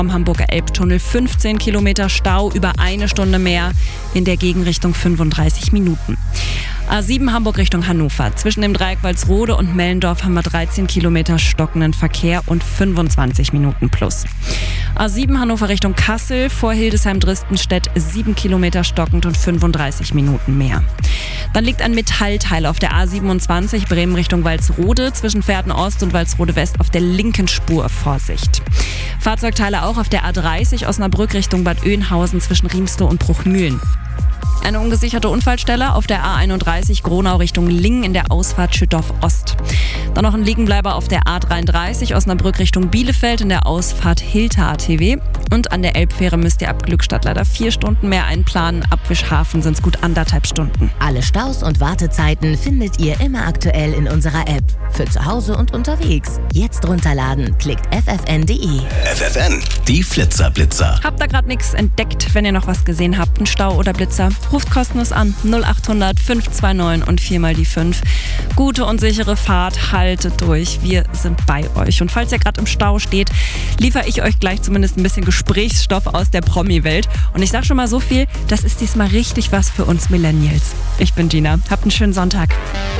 Am Hamburger Elbtunnel 15 Kilometer Stau, über eine Stunde mehr, in der Gegenrichtung 35 Minuten. A7 Hamburg Richtung Hannover. Zwischen dem Dreieck Walsrode und Mellendorf haben wir 13 Kilometer stockenden Verkehr und 25 Minuten plus. A7 Hannover Richtung Kassel, vor Hildesheim-Dristenstedt 7 Kilometer stockend und 35 Minuten mehr. Dann liegt ein Metallteil auf der A27 Bremen Richtung Walsrode, zwischen Verden Ost und Walsrode West auf der linken Spur. Vorsicht. Fahrzeugteile auch auf der A30 Osnabrück Richtung Bad Oeynhausen zwischen Riemsloh und Bruchmühlen. Eine ungesicherte Unfallstelle auf der A31 Gronau Richtung Lingen in der Ausfahrt Schüttorf Ost. Dann noch ein Liegenbleiber auf der A33 Osnabrück Richtung Bielefeld in der Ausfahrt Hilter ATW. Und an der Elbfähre müsst ihr ab Glückstadt leider 4 Stunden mehr einplanen. Ab Wischhafen sind es gut 1,5 Stunden. Alle Staus und Wartezeiten findet ihr immer aktuell in unserer App. Für zu Hause und unterwegs. Jetzt runterladen. Klickt ffn.de. FFN, die Flitzer-Blitzer. Habt ihr gerade nichts entdeckt, wenn ihr noch was gesehen habt, einen Stau oder Blitzer? Ruft kostenlos an 0800 529 und 4 mal die 5. Gute und sichere Fahrt, haltet durch, wir sind bei euch. Und falls ihr gerade im Stau steht, liefere ich euch gleich zumindest ein bisschen Gesprächsstoff aus der Promi-Welt. Und ich sage schon mal so viel, das ist diesmal richtig was für uns Millennials. Ich bin Gina, habt einen schönen Sonntag.